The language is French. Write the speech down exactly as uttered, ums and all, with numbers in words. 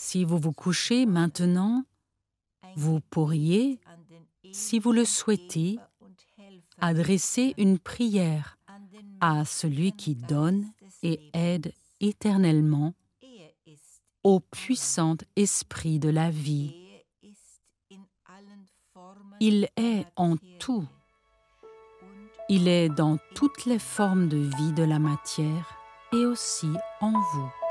Si vous vous couchez maintenant, vous pourriez, si vous le souhaitez, adresser une prière à celui qui donne et aide éternellement, au puissant esprit de la vie. Il est en tout. Il est dans toutes les formes de vie de la matière et aussi en vous.